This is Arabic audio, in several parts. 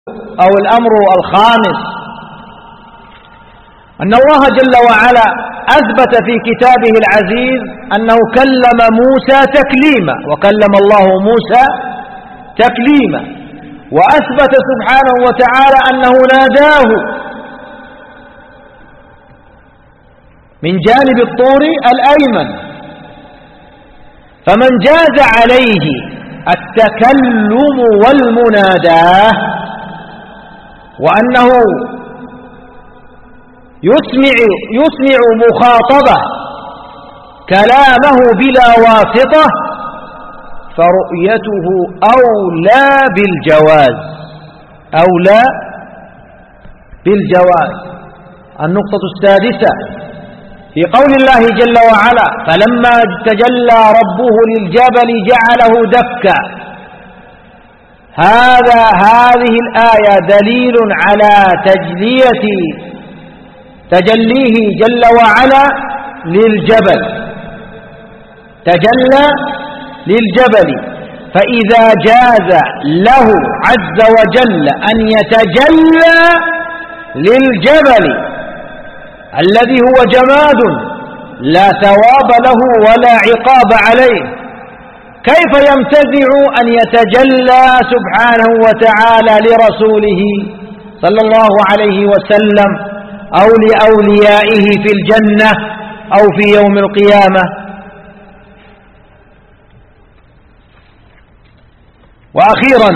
أو الأمر الخامس أن الله جل وعلا أثبت في كتابه العزيز أنه كلم موسى تكليما، وكلم الله موسى تكليما، وأثبت سبحانه وتعالى أنه ناداه من جانب الطور الأيمن. فمن جاز عليه التكلم والمناداه وأنه يسمع مخاطبة كلامه بلا واسطة فرؤيته أولى بالجواز. النقطة السادسة في قول الله جل وعلا: فلما تجلى ربه للجبل جعله دكا. هذه الآية دليل على تجليه جل وعلا للجبل، تجلى للجبل. فإذا جاز له عز وجل أن يتجلى للجبل الذي هو جماد لا ثواب له ولا عقاب عليه، كيف يمتنع أن يتجلى سبحانه وتعالى لرسوله صلى الله عليه وسلم أو لأوليائه في الجنة أو في يوم القيامة؟ وأخيرا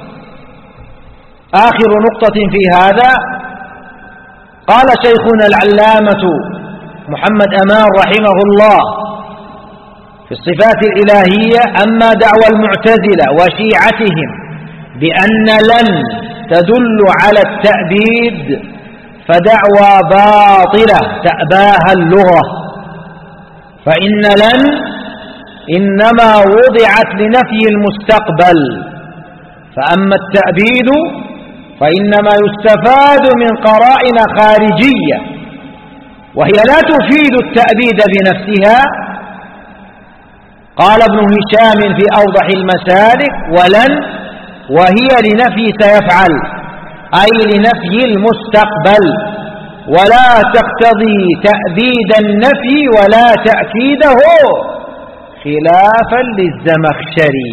آخر نقطة في هذا، قال شيخنا العلامة محمد أمان رحمه الله في الصفات الإلهية: أما دعوى المعتزلة وشيعتهم بأن لن تدل على التأبيد فدعوى باطلة تأباها اللغة، فإن لن إنما وضعت لنفي المستقبل، فأما التأبيد فإنما يستفاد من قرائن خارجية وهي لا تفيد التأبيد بنفسها. قال ابن هشام في أوضح المسالك: ولن وهي لنفي سيفعل، أي لنفي المستقبل، ولا تقتضي تأبيد النفي ولا تأكيده، خلافا للزمخشري،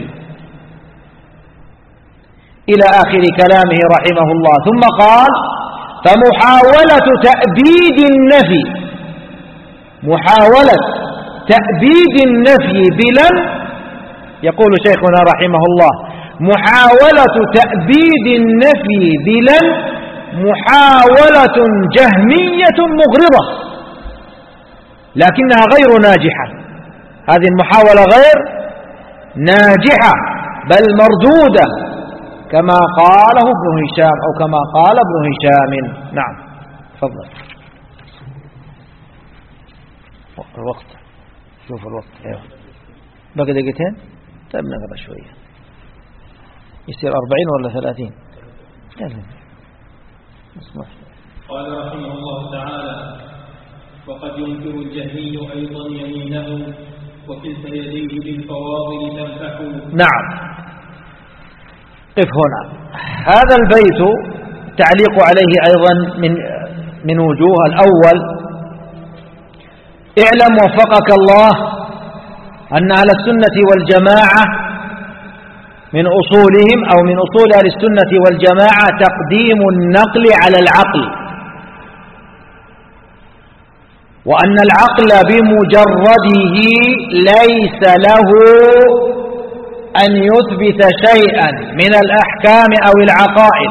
إلى آخر كلامه رحمه الله. ثم قال: فمحاولة تأبيد النفي، محاولة تأبيد النفي بلن، يقول شيخنا رحمه الله: محاولة تأبيد النفي بلن محاولة جهمية مغرضة، لكنها غير ناجحة. هذه المحاولة غير ناجحة بل مردودة كما قاله ابن هشام أو كما قال ابن هشام. نعم، تفضل. الوقت، شوف الوقت. ايوه بقى دقيقتين. طيب نقرأ شوية، يصير 40 ولا 30؟ قال رحمه الله تعالى: وقد ينكر الجهمي أيضا يمينه وكلتا يديه بالفواضل تنفح. نعم، قف هنا. هذا البيت تعليق عليه أيضا من وجوه. الأول: اعلم وفقك الله أن أهل السنة والجماعة من أصولهم أو من أصول أهل السنة والجماعة تقديم النقل على العقل، وأن العقل بمجرده ليس له أن يثبت شيئا من الأحكام أو العقائد.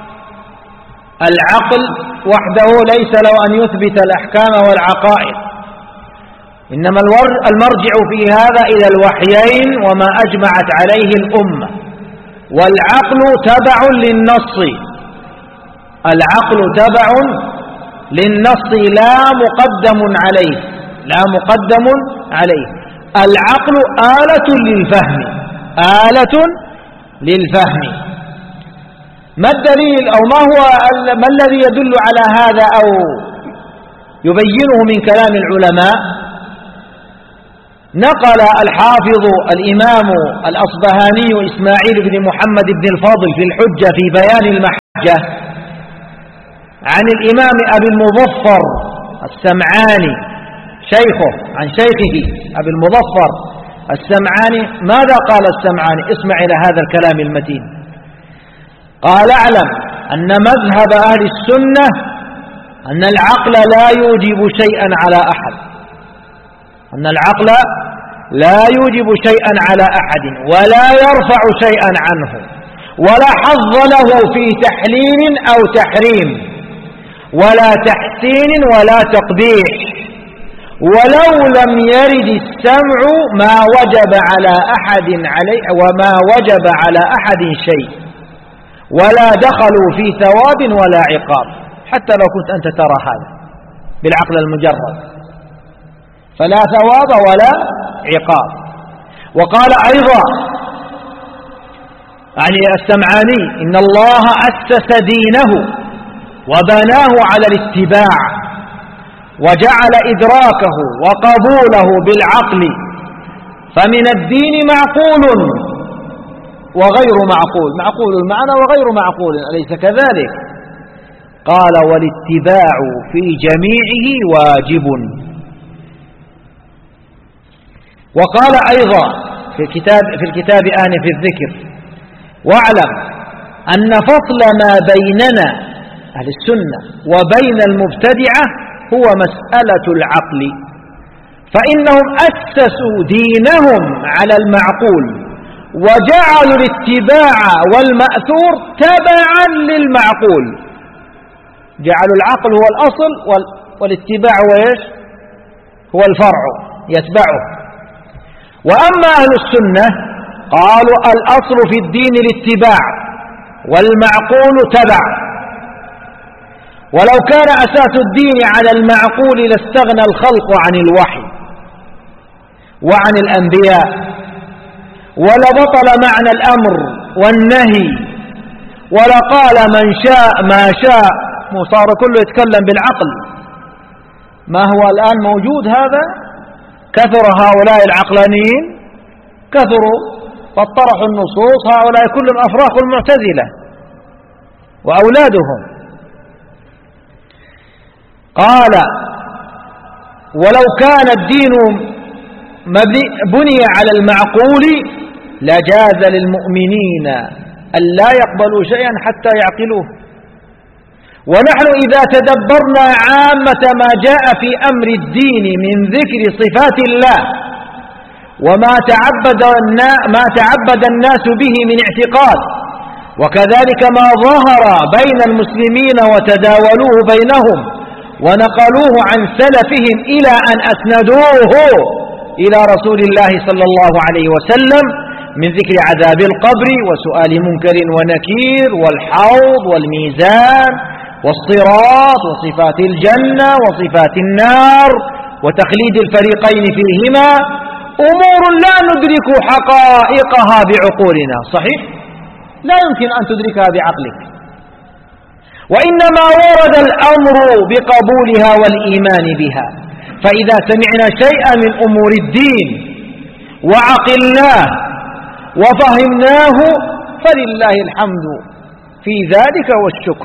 العقل وحده ليس له أن يثبت الأحكام والعقائد، إنما المرجع في هذا إلى الوحيين وما أجمعت عليه الأمة. والعقل تبع للنص، العقل تبع للنص لا مقدم عليه، لا مقدم عليه. العقل آلة للفهم، آلة للفهم. ما الدليل أو ما الذي يدل على هذا أو يبينه من كلام العلماء؟ نقل الحافظ الإمام الأصبهاني إسماعيل بن محمد بن الفاضل في الحجة في بيان عن الإمام أبي المظفر السمعاني شيخه عن شيخه أبي المظفر السمعاني. ماذا قال السمعاني؟ اسمع إلى هذا الكلام المتين. قال: اعلم أن مذهب أهل السنة أن العقل لا يوجب شيئا على أحد، أن العقل لا يوجب شيئا على أحد ولا يرفع شيئا عنه ولا حظ له في تحليل أو تحريم ولا تحسين ولا تقبيح، ولو لم يرد السمع ما وجب على أحد عليه وما وجب على أحد شيء، ولا دخلوا في ثواب ولا عقاب، حتى لو كنت أنت ترى هذا بالعقل المجرد، فلا ثواب ولا عقاب. وقال أيضا يعني السمعاني: إن الله أسس دينه وبناه على الاتباع وجعل إدراكه وقبوله بالعقل، فمن الدين معقول وغير معقول، معقول المعنى وغير معقول، أليس كذلك؟ قال: والاتباع في جميعه واجب. وقال أيضا في الكتاب آنف الذكر: واعلم أن فصل ما بيننا أهل السنة وبين المبتدعة هو مسألة العقل، فإنهم أسسوا دينهم على المعقول وجعلوا الاتباع والمأثور تبعا للمعقول، جعلوا العقل هو الأصل والاتباع هو إيش؟ هو الفرع يتبعه. وأما أهل السنة قالوا: الأصل في الدين الاتباع والمعقول تبع، ولو كان أساس الدين على المعقول لاستغنى الخلق عن الوحي وعن الأنبياء، ولبطل معنى الأمر والنهي، ولقال من شاء ما شاء، وصار كله يتكلم بالعقل. ما هو الآن موجود هذا؟ كثر هؤلاء العقلانيين، كثروا فاطرحوا النصوص، هؤلاء كلهم أفراخ المعتزلة وأولادهم. قال: ولو كان الدين بني على المعقول لجاز للمؤمنين أن لا يقبلوا شيئا حتى يعقلوه. ونحن إذا تدبرنا عامة ما جاء في أمر الدين من ذكر صفات الله وما تعبد الناس به من اعتقاد، وكذلك ما ظهر بين المسلمين وتداولوه بينهم ونقلوه عن سلفهم إلى أن أسندوه إلى رسول الله صلى الله عليه وسلم من ذكر عذاب القبر وسؤال منكر ونكير والحوض والميزان والصراط وصفات الجنة وصفات النار وتخليد الفريقين فيهما، أمور لا ندرك حقائقها بعقولنا، صحيح؟ لا يمكن أن تدركها بعقلك، وإنما ورد الأمر بقبولها والإيمان بها. فإذا سمعنا شيئا من أمور الدين وعقلناه وفهمناه فلله الحمد في ذلك والشكر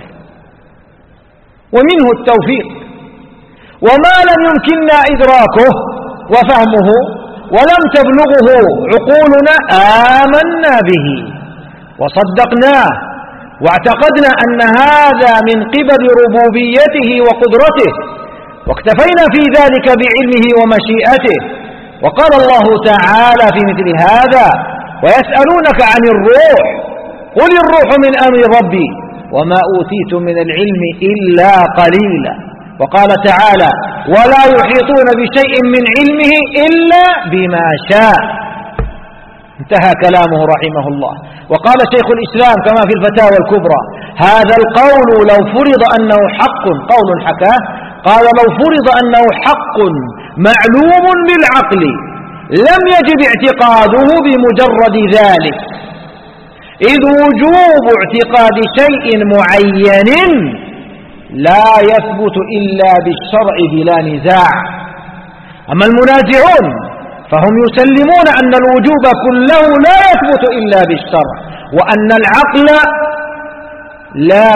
ومنه التوفيق. وما لم يمكننا إدراكه وفهمه ولم تبلغه عقولنا آمنا به وصدقناه واعتقدنا أن هذا من قبل ربوبيته وقدرته، واكتفينا في ذلك بعلمه ومشيئته. وقال الله تعالى في مثل هذا: ويسألونك عن الروح قل الروح من أمر ربي وما أوتيتم من العلم إلا قليلا. وقال تعالى: ولا يحيطون بشيء من علمه إلا بما شاء. انتهى كلامه رحمه الله. وقال شيخ الإسلام كما في الفتاوى الكبرى: هذا القول لو فرض أنه حق، قول حكاه، قال: لو فرض أنه حق معلوم بالعقل لم يجب اعتقاده بمجرد ذلك، إذ وجوب اعتقاد شيء معين لا يثبت إلا بالشرع بلا نزاع. أما المنازعون فهم يسلمون أن الوجوب كله لا يثبت إلا بالشرع، وأن العقل لا